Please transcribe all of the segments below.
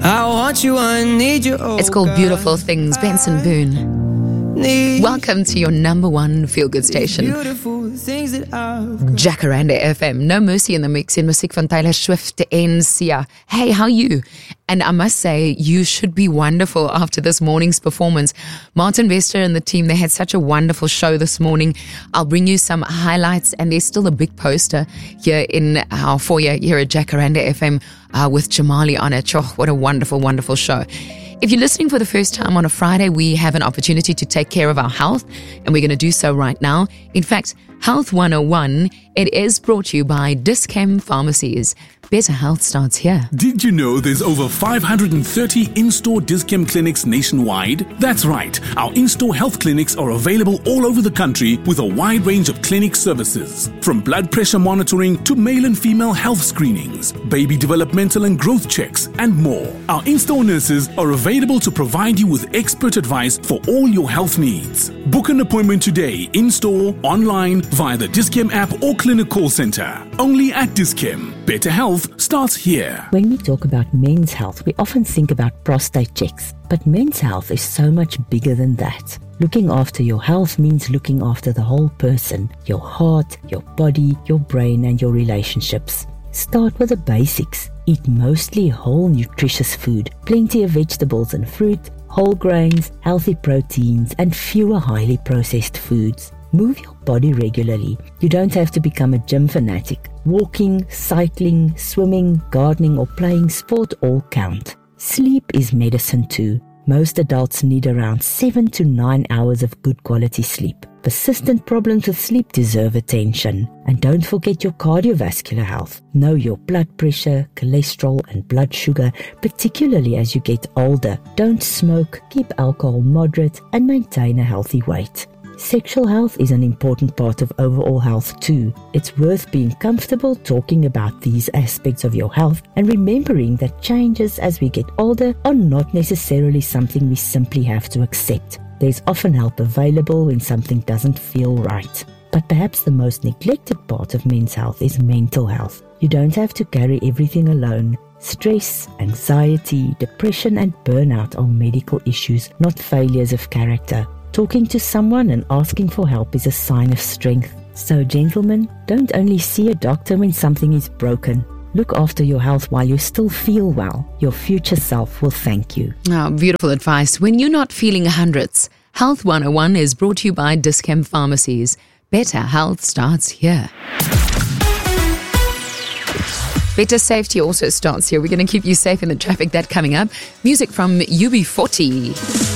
I want you, I need you. Oh, It's called Beautiful Things, Benson Boone. Welcome to your number one feel-good station, Jacaranda FM. No Mercy in the mix in musiek van Taylor Swift en Sia. Hey, how are you? And I must say, you should be wonderful after this morning's performance. Martin Vester and the team, they had such a wonderful show this morning. I'll bring you some highlights, and there's still a big poster here in our foyer here at Jacaranda FM with Jamali on it. Oh, what a wonderful, wonderful show. If you're listening for the first time on a Friday, we have an opportunity to take care of our health, and we're going to do so right now. In fact, Health 101, it is brought to you by Dis-Chem Pharmacies. Better health starts here. Did you know there's over 530 in-store Dis-Chem clinics nationwide? That's right. Our in-store health clinics are available all over the country with a wide range of clinic services. From blood pressure monitoring to male and female health screenings, baby developmental and growth checks, and more. Our in-store nurses are available to provide you with expert advice for all your health needs. Book an appointment today, in-store, online, via the Dis-Chem app or clinic call center. Only at Dis-Chem. Better health starts here. When we talk about men's health, we often think about prostate checks. But men's health is so much bigger than that. Looking after your health means looking after the whole person. Your heart, your body, your brain, and your relationships. Start with the basics. Eat mostly whole, nutritious food. Plenty of vegetables and fruit, whole grains, healthy proteins, and fewer highly processed foods. Move your body regularly. You don't have to become a gym fanatic. Walking, cycling, swimming, gardening, or playing sport all count. Sleep is medicine too. Most adults need around 7 to 9 hours of good quality sleep. Persistent problems with sleep deserve attention. And don't forget your cardiovascular health. Know your blood pressure, cholesterol, and blood sugar, particularly as you get older. Don't smoke, keep alcohol moderate, and maintain a healthy weight. Sexual health is an important part of overall health too. It's worth being comfortable talking about these aspects of your health and remembering that changes as we get older are not necessarily something we simply have to accept. There's often help available when something doesn't feel right. But perhaps the most neglected part of men's health is mental health. You don't have to carry everything alone. Stress, anxiety, depression, and burnout are medical issues, not failures of character. Talking to someone and asking for help is a sign of strength. So, gentlemen, don't only see a doctor when something is broken. Look after your health while you still feel well. Your future self will thank you. Oh, beautiful advice. When you're not feeling hundreds, Health 101 is brought to you by Dis-Chem Pharmacies. Better health starts here. Better safety also starts here. We're going to keep you safe in the traffic. That coming up. Music from UB40.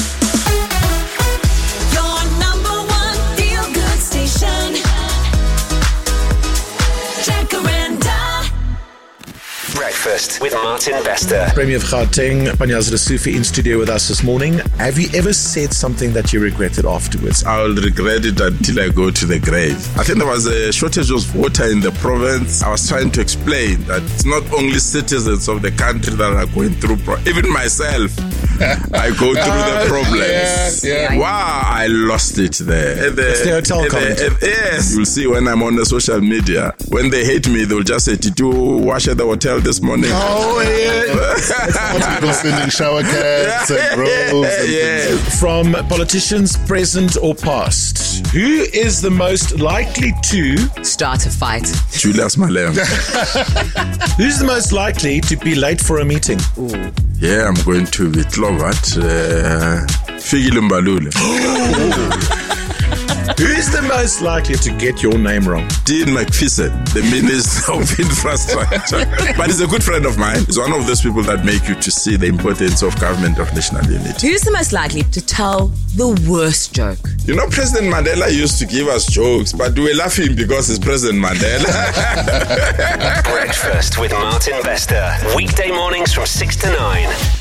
Breakfast with Martin Vester. Premier of Gauteng, Panyaza Lesufi in studio with us this morning. Have you ever said something that you regretted afterwards? I will regret it until I go to the grave. I think there was a shortage of water in the province. I was trying to explain that it's not only citizens of the country that are going through even myself. I go through the problems. Wow, I lost it there. It's the hotel comment. Yes. You'll see when I'm on the social media. When they hate me, they'll just say, did you wash at the hotel this morning? Oh, yeah. People sending shower caps and robes. And From politicians, present or past, who is the most likely to Start a fight. Julius Malema. Who's the most likely to be late for a meeting? Yeah, I'm going to Witlovat. Fikile Mbalule. Who is the most likely to get your name wrong? Dean McPherson, the Minister of Infrastructure. But he's a good friend of mine. He's one of those people that make you to see the importance of government of national unity. Who's the most likely to tell the worst joke? You know, President Mandela used to give us jokes, but we were laughing because it's President Mandela. Breakfast with Martin Vester. Weekday mornings from 6 to 9.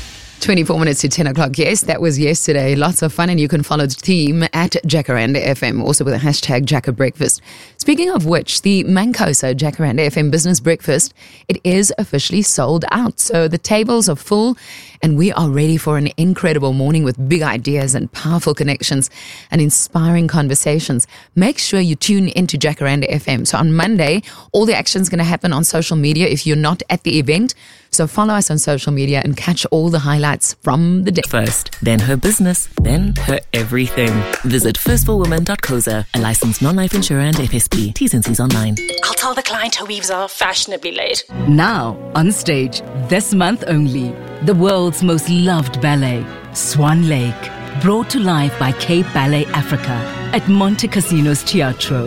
24 minutes to 10 o'clock. Yes, that was yesterday. Lots of fun, and you can follow the team at Jacaranda FM, also with the hashtag Jacker Breakfast. Speaking of which, the Mancosa Jacaranda FM Business Breakfast, it is officially sold out. So the tables are full, and we are ready for an incredible morning with big ideas and powerful connections and inspiring conversations. Make sure you tune into Jacaranda FM. So on Monday, all the action is going to happen on social media if you're not at the event. So follow us on social media and catch all the highlights from the day. First, then her business, then her everything. Visit firstforwomen.co.za, a licensed non-life insurer and FSP. T's and C's online. I'll tell the client her weaves are fashionably late. Now, on stage, this month only, the world's most loved ballet, Swan Lake, brought to life by Cape Ballet Africa at Monte Casino's Teatro.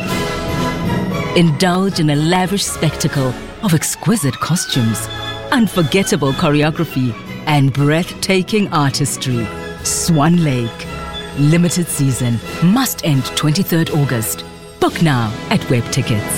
Indulge in a lavish spectacle of exquisite costumes, unforgettable choreography, and breathtaking artistry. Swan Lake. Limited season. Must end 23rd August. Book now at Web Tickets.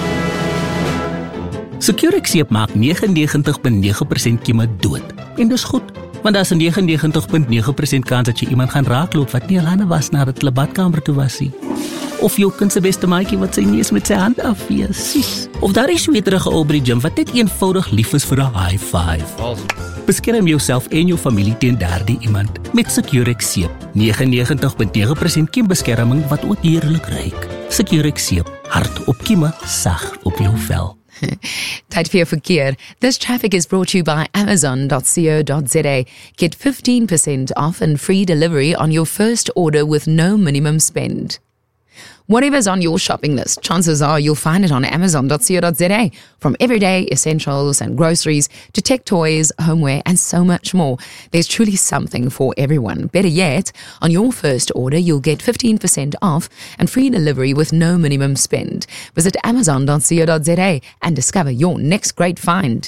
Securex Seep maak 99.9% kieme dood. En dis goed, want daar's 'n 99.9% kans dat jy iemand gaan raakloop wat nie al hande was nadat hulle badkamer toe was nie. Of jou kind se beste maatjie wat sy neus met sy hand afvee, sies. Of daar is sweterige ou by die gym wat net eenvoudig lief is vir 'n high five. Beskerm jouself en jou familie teen daardie iemand met Securex Seep. 99.9% kiembeskerming wat ook heerlik ruik. Securex Seep, hard op kieme, sag op jou vel. Tyd vir jou verkeer. This traffic is brought to you by Amazon.co.za. Get 15% off and free delivery on your first order with no minimum spend. Whatever's on your shopping list, chances are you'll find it on Amazon.co.za. From everyday essentials and groceries to tech toys, homeware, and so much more. There's truly something for everyone. Better yet, on your first order, you'll get 15% off and free delivery with no minimum spend. Visit Amazon.co.za and discover your next great find.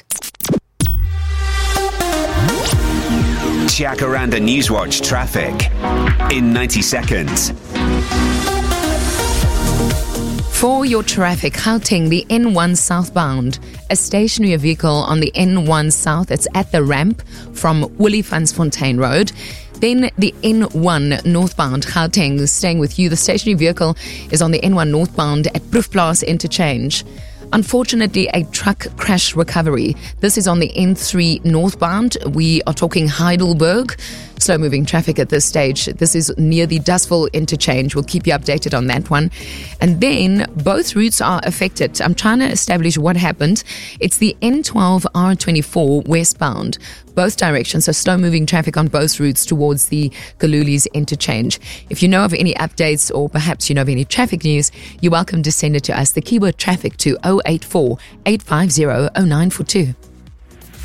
Jacaranda Newswatch traffic in 90 seconds. For your traffic, Gauteng, the N1 southbound, a stationary vehicle on the N1 south, it's at the ramp from Williefontein Road. Then the N1 northbound, Gauteng, staying with you. The stationary vehicle is on the N1 northbound at Proefplaas Interchange. Unfortunately, a truck crash recovery. This is on the N3 northbound. We are talking Heidelberg. Slow-moving traffic at this stage. This is near the Dustville interchange. We'll keep you updated on that one. And then both routes are affected. I'm trying to establish what happened. It's the N12 R24 westbound. Both directions, so slow-moving traffic on both routes towards the Kalulis interchange. If you know of any updates or perhaps you know of any traffic news, you're welcome to send it to us. The keyword traffic to 084 850 0942.